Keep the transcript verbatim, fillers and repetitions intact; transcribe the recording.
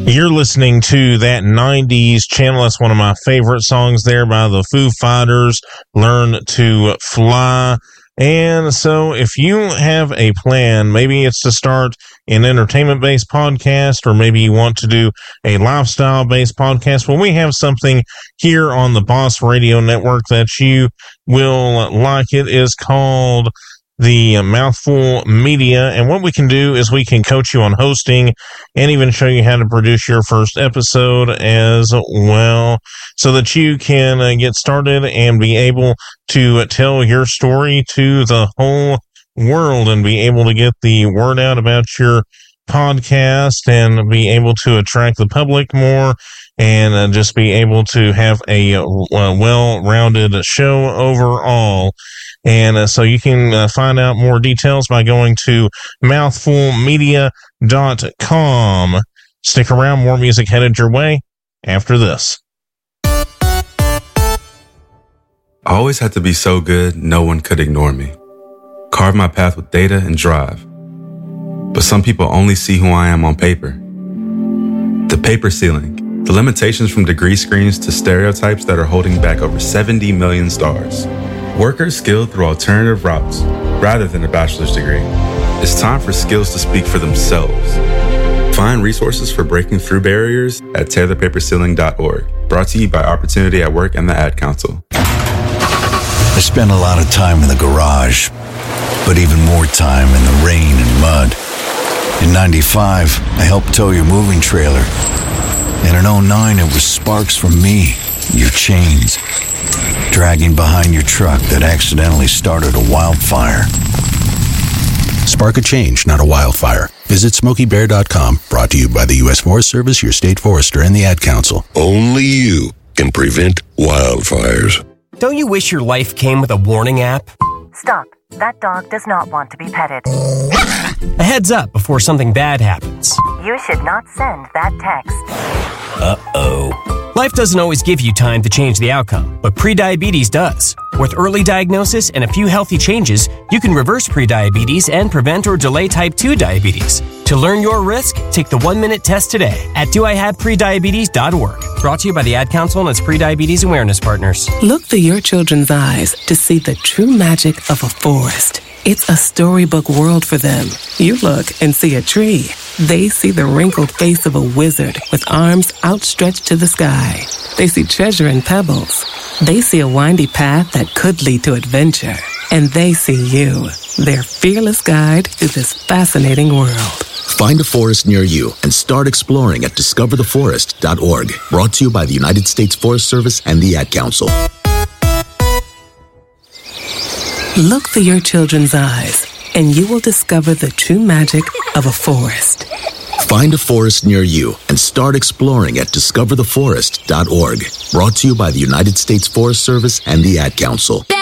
You're listening to that nineties channel. That's one of my favorite songs there by the Foo Fighters, Learn to Fly. And so if you have a plan, maybe it's to start an entertainment-based podcast, or maybe you want to do a lifestyle-based podcast, well, we have something here on the Boss Radio Network that you will like. It is called the Mouthful Media, and what we can do is we can coach you on hosting and even show you how to produce your first episode as well, so that you can uh, get started and be able to tell your story to the whole world and be able to get the word out about your podcast and be able to attract the public more, and uh, just be able to have a uh, well-rounded show overall. And uh, so you can uh, find out more details by going to mouthful media dot com. Stick around, more music headed your way after this. I always had to be so good, no one could ignore me. Carve my path with data and drive. But some people only see who I am on paper. The paper ceiling, the limitations from degree screens to stereotypes that are holding back over seventy million stars. Workers skilled through alternative routes, rather than a bachelor's degree. It's time for skills to speak for themselves. Find resources for breaking through barriers at tear the paper ceiling dot org. Brought to you by Opportunity at Work and the Ad Council. I spent a lot of time in the garage, but even more time in the rain and mud. In ninety-five, I helped tow your moving trailer. And in oh nine, it was sparks from me, your chains, dragging behind your truck that accidentally started a wildfire. Spark a change, not a wildfire. Visit Smokey Bear dot com. Brought to you by the U S Forest Service, your state forester, and the Ad Council. Only you can prevent wildfires. Don't you wish your life came with a warning app? Stop. That dog does not want to be petted. A heads up before something bad happens. You should not send that text. Uh-oh. Life doesn't always give you time to change the outcome, but prediabetes does. With early diagnosis and a few healthy changes, you can reverse prediabetes and prevent or delay type two diabetes. To learn your risk, take the one-minute test today at do I have prediabetes dot org. Brought to you by the Ad Council and its prediabetes awareness partners. Look through your children's eyes to see the true magic of a forest. It's a storybook world for them. You look and see a tree. They see the wrinkled face of a wizard with arms outstretched to the sky. They see treasure in pebbles. They see a windy path that could lead to adventure. And they see you, their fearless guide through this fascinating world. Find a forest near you and start exploring at discover the forest dot org. Brought to you by the United States Forest Service and the Ad Council. Look through your children's eyes, and you will discover the true magic of a forest. Find a forest near you and start exploring at discover the forest dot org. Brought to you by the United States Forest Service and the Ad Council.